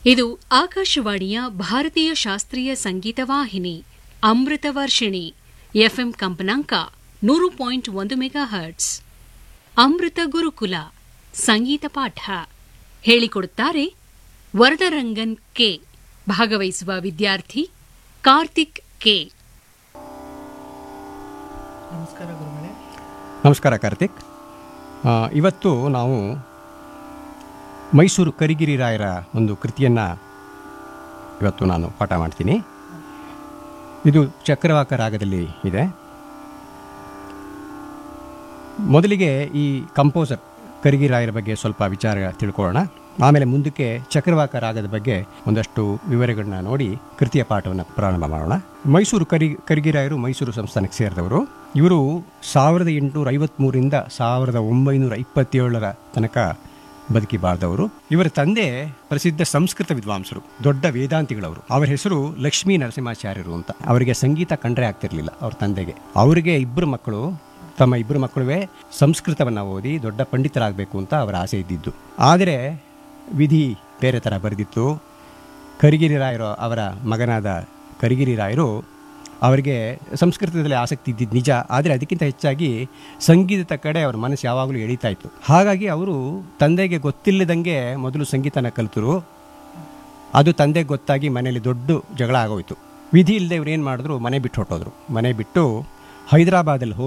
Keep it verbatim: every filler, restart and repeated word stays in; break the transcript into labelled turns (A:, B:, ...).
A: ಇದು ಆಕಾಶವಾಣಿಯ ಭಾರತೀಯ ಶಾಸ್ತ್ರೀಯ ಸಂಗೀತ ವಾಹಿನಿ ಅಮೃತ ವರ್ಷಿಣಿ ಎಫ್ಎಂ ಕಂಪನಾಂಕ ನೂರು ಪಾಯಿಂಟ್ ಒಂದು ಮೆಗಾ ಹರ್ಟ್ಸ್. ಅಮೃತ ಗುರುಕುಲ ಸಂಗೀತ ಪಾಠ ಹೇಳಿಕೊಡುತ್ತಾರೆ ವರದರಂಗನ್ ಕೆ. ಭಾಗವಹಿಸುವ ವಿದ್ಯಾರ್ಥಿ ಕಾರ್ತಿಕ್ ಕೆ.
B: ನಮಸ್ಕಾರ ಗುರುಗಳೇ.
C: ನಮಸ್ಕಾರ ಕಾರ್ತಿಕ್. ಇವತ್ತು ನಾವು ಮೈಸೂರು ಕರಿಗಿರಿ ರಾಯರ ಒಂದು ಕೃತಿಯನ್ನು ಇವತ್ತು ನಾನು ಪಾಠ ಮಾಡ್ತೀನಿ. ಇದು ಚಕ್ರವಾಕ ರಾಗದಲ್ಲಿ ಇದೆ. ಮೊದಲಿಗೆ ಈ ಕಂಪೋಸರ್ ಕರಿಗಿರಿ ರಾಯರ ಬಗ್ಗೆ ಸ್ವಲ್ಪ ವಿಚಾರ ತಿಳ್ಕೊಳ್ಳೋಣ. ಆಮೇಲೆ ಮುಂದಕ್ಕೆ ಚಕ್ರವಾಕ ರಾಗದ ಬಗ್ಗೆ ಒಂದಷ್ಟು ವಿವರಗಳನ್ನ ನೋಡಿ ಕೃತಿಯ ಪಾಠವನ್ನು ಪ್ರಾರಂಭ ಮಾಡೋಣ. ಮೈಸೂರು ಕರಿ ಕರಿಗಿರಾಯರು ಮೈಸೂರು ಸಂಸ್ಥಾನಕ್ಕೆ ಸೇರಿದವರು. ಇವರು ಸಾವಿರದ ಎಂಟುನೂರ ಐವತ್ತ್ಮೂರಿಂದ ಸಾವಿರದ ಒಂಬೈನೂರ ಇಪ್ಪತ್ತೇಳರ ತನಕ ಬದುಕಿ ಬಾಳ್ದವರು. ಇವರ ತಂದೆ ಪ್ರಸಿದ್ಧ ಸಂಸ್ಕೃತ ವಿದ್ವಾಂಸರು, ದೊಡ್ಡ ವೇದಾಂತಿಗಳವರು. ಅವರ ಹೆಸರು ಲಕ್ಷ್ಮೀ ನರಸಿಂಹಾಚಾರ್ಯರು ಅಂತ. ಅವರಿಗೆ ಸಂಗೀತ ಕಂಡ್ರೆ ಆಗ್ತಿರ್ಲಿಲ್ಲ ಅವ್ರ ತಂದೆಗೆ. ಅವರಿಗೆ ಇಬ್ಬರು ಮಕ್ಕಳು, ತಮ್ಮ ಇಬ್ಬರು ಮಕ್ಕಳುವೇ ಸಂಸ್ಕೃತವನ್ನು ಓದಿ ದೊಡ್ಡ ಪಂಡಿತರಾಗಬೇಕು ಅಂತ ಅವರ ಆಸೆ ಇದ್ದಿದ್ದು. ಆದರೆ ವಿಧಿ ಬೇರೆ ಥರ ಬರೆದಿತ್ತು. ಕರಿಗಿರಿ ರಾಯರು, ಅವರ ಮಗನಾದ ಕರಿಗಿರಿ ರಾಯರು, ಅವರಿಗೆ ಸಂಸ್ಕೃತದಲ್ಲಿ ಆಸಕ್ತಿ ಇದ್ದಿದ್ದು ನಿಜ. ಆದರೆ ಅದಕ್ಕಿಂತ ಹೆಚ್ಚಾಗಿ ಸಂಗೀತದ ಕಡೆ ಅವ್ರ ಮನಸ್ಸು ಯಾವಾಗಲೂ ಎಳೀತಾ ಇತ್ತು. ಹಾಗಾಗಿ ಅವರು ತಂದೆಗೆ ಗೊತ್ತಿಲ್ಲದಂಗೆ ಮೊದಲು ಸಂಗೀತನ ಕಲಿತರು. ಅದು ತಂದೆಗೆ ಗೊತ್ತಾಗಿ ಮನೆಯಲ್ಲಿ ದೊಡ್ಡ ಜಗಳ ಆಗೋಯ್ತು. ವಿಧಿ ಇಲ್ಲದೆ ಇವ್ರು ಏನು ಮಾಡಿದ್ರು, ಮನೆ ಬಿಟ್ಟು ಹೊಟ್ಟೋದ್ರು. ಮನೆ ಬಿಟ್ಟು ಹೈದರಾಬಾದಲ್ಲಿ